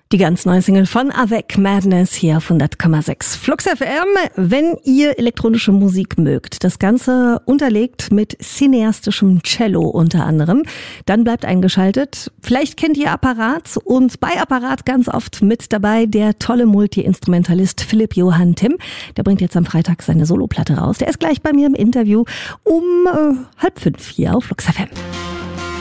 Die ganz neue Single von Avec Madness hier auf 100,6 Flux FM. Wenn ihr elektronische Musik mögt, das Ganze unterlegt mit cineastischem Cello unter anderem, dann bleibt eingeschaltet. Vielleicht kennt ihr Apparat und bei Apparat ganz oft mit dabei der tolle Multi-Instrumentalist Philipp Johann Timm. Der bringt jetzt am Freitag seine Soloplatte raus. Der ist gleich bei mir im Interview um 4:30 hier auf Flux FM.